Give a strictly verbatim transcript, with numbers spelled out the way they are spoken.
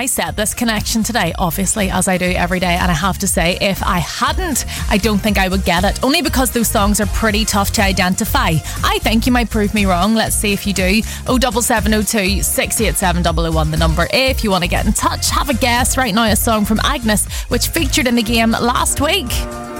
I set this connection today, obviously, as I do every day, and I have to say, if I hadn't, I don't think I would get it, only because those songs are pretty tough to identify. I think you might prove me wrong. Let's see if you do. oh seven seven oh two, six eight seven, double oh one, the number if you want to get in touch. Have a guess. Right now, a song from Agnes, which featured in the game last week.